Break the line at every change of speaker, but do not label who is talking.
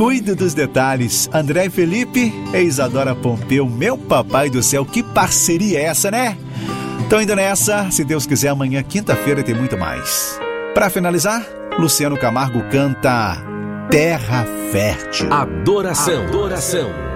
cuido dos detalhes. André Felipe e Isadora Pompeu, meu papai do céu, que parceria é essa, né? Tô indo nessa, se Deus quiser, amanhã, quinta-feira, tem muito mais. Pra finalizar, Luciano Camargo canta Terra Fértil.
Adoração.